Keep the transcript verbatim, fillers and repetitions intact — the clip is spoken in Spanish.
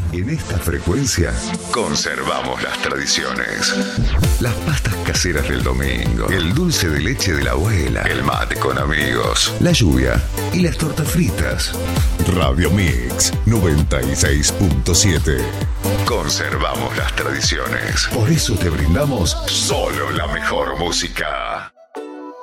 En esta frecuencia conservamos las tradiciones. Las pastas caseras del domingo, el dulce de leche de la abuela, el mate con amigos, la lluvia y las tortas fritas. Radio Mix noventa y seis punto siete. Conservamos las tradiciones. Por eso te brindamos solo la mejor música.